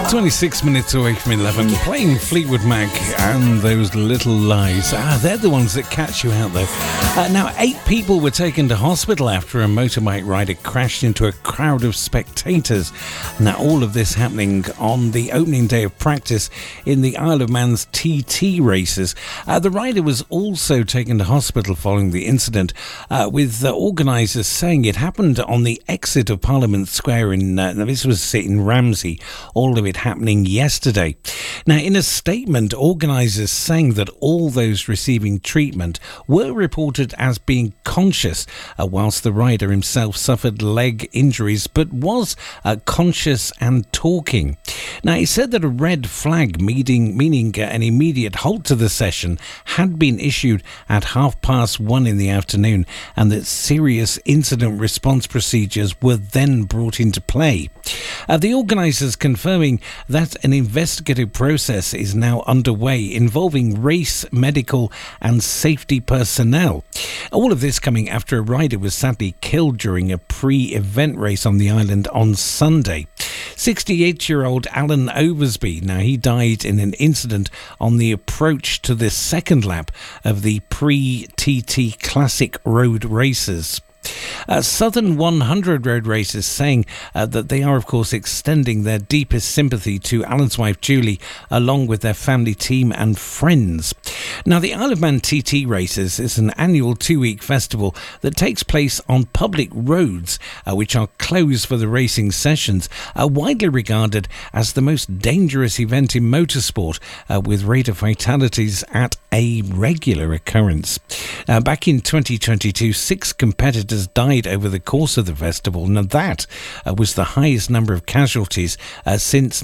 26 minutes away from 11, playing Fleetwood Mac and Those Little Lies. They're the ones that catch you out, though. Now, 8 people were taken to hospital after a motorbike rider crashed into a crowd of spectators. Now, all of this happening on the opening day of practice in the Isle of Man's TT races. The rider was also taken to hospital following the incident, with organisers saying it happened on the exit of Parliament Square in, this was in Ramsey, all of it happening yesterday. Now, in a statement, organisers saying that all those receiving treatment were reported as being conscious, whilst the rider himself suffered leg injuries but was conscious and talking. Now, he said that a red flag meaning an immediate halt to the session had been issued at 1:30 in the afternoon, and that serious incident response procedures were then brought into play. The organisers confirming that an investigative process is now underway involving race, medical and safety personnel. All of this coming after a rider was sadly killed during a pre-event race on the island on Sunday. 68-year-old Alan Oversby, now he died in an incident on the approach to the second lap of the pre-TT Classic Road races. Southern 100 road racers saying that they are, of course, extending their deepest sympathy to Alan's wife Julie, along with their family, team and friends. Now, the Isle of Man TT races is an annual 2-week festival that takes place on public roads, which are closed for the racing sessions, widely regarded as the most dangerous event in motorsport, with rate of fatalities at a regular occurrence. Back in 2022, 6 competitors died over the course of the festival. Now, that was the highest number of casualties since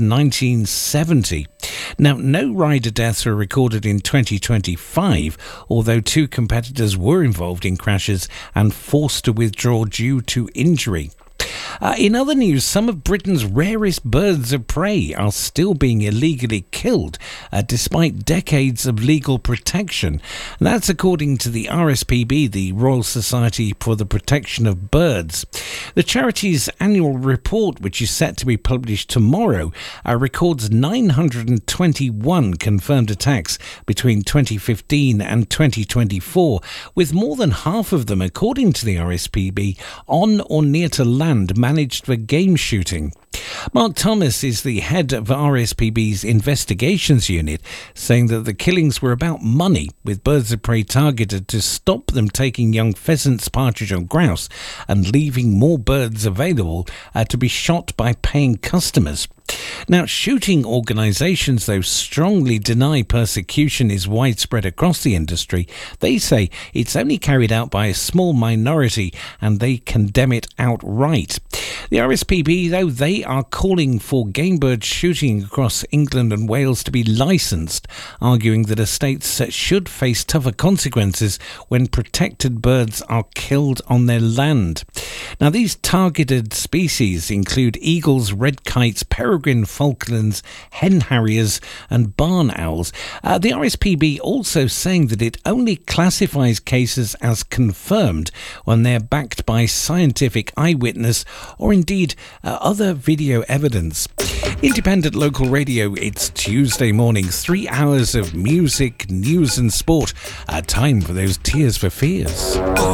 1970. Now, no rider deaths were recorded in 2025, although 2 competitors were involved in crashes and forced to withdraw due to injury. In other news, some of Britain's rarest birds of prey are still being illegally killed, despite decades of legal protection. And that's according to the RSPB, the Royal Society for the Protection of Birds. The charity's annual report, which is set to be published tomorrow, records 921 confirmed attacks between 2015 and 2024, with more than half of them, according to the RSPB, on or near to land managed for game shooting. Mark Thomas is the head of RSPB's investigations unit, saying that the killings were about money, with birds of prey targeted to stop them taking young pheasants, partridge or grouse, and leaving more birds available to be shot by paying customers. Now, shooting organisations, though, strongly deny persecution is widespread across the industry. They say it's only carried out by a small minority and they condemn it outright. The RSPB, though, they are calling for game bird shooting across England and Wales to be licensed, arguing that estates should face tougher consequences when protected birds are killed on their land. Now, these targeted species include eagles, red kites, peregrine falcons, hen harriers and barn owls. The RSPB also saying that it only classifies cases as confirmed when they're backed by scientific eyewitness or indeed other video evidence. Independent local radio, it's Tuesday morning, 3 hours of music, news and sport. Time for those Tears for Fears.